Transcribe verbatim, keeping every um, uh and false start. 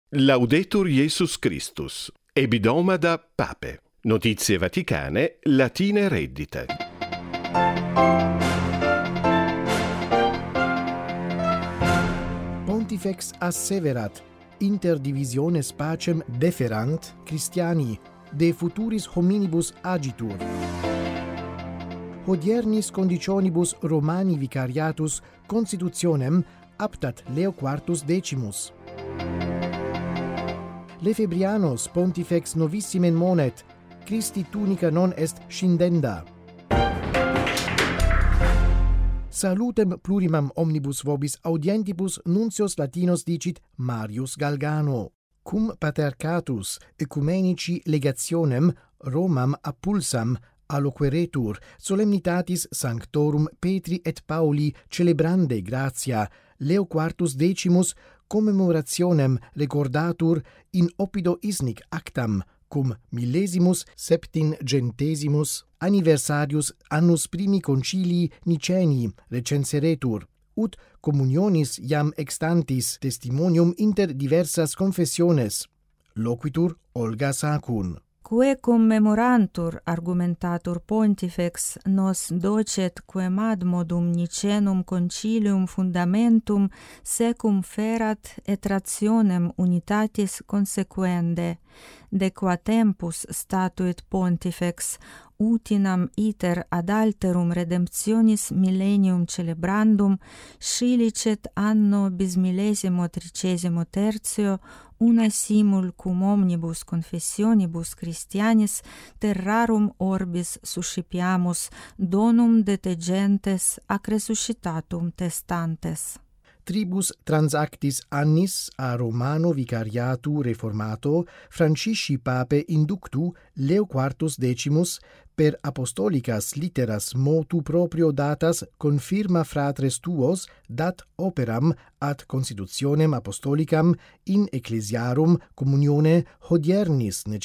Laudetur Jesus Christus, Ebidomada Pape. Notizie Vaticane, latine reddite. Pontifex asseverat, inter divisiones pacem deferant Christiani, de futuris hominibus agitur. Hodiernis conditionibus Romani vicariatus constitutionem aptat Leo quartus decimus. Lefebrianos pontifex novissimen monet, Christi tunica non est scindenda. Salutem plurimam omnibus vobis audientibus nuncios latinos dicit Marius Galgano. Cum patercatus ecumenici legationem Romam appulsam alloqueretur solemnitatis Sanctorum Petri et Pauli celebrande gratia Leo quartus decimus commemorationem recordatur in oppido isnic actam cum millesimus septingentesimus anniversarius annus primi concilii Niceni recenseretur, ut communionis iam extantis testimonium inter diversas confessiones. Loquitur Olga Sacun. Quae commemorantur argumentatur pontifex nos docet quem ad modum Nicenum concilium fundamentum secum ferat et rationem unitatis consequende, de qua tempus statuit pontifex utinam iter ad alterum redemptionis millennium celebrandum scilicet anno bismillesimo tricesimo tertio una simul cum omnibus confessionibus Christianis terrarum orbis suscipiamus donum de te gentes ac resuscitatum testantes. Tribus transactis annis a Romano vicariatu reformato Francisci Pape inductu Leo quartus decimus per apostolicas litteras motu proprio datas confirma fratres tuos dat operam ad constitutionem apostolicam in ecclesiarum communione hodiernis necessitatis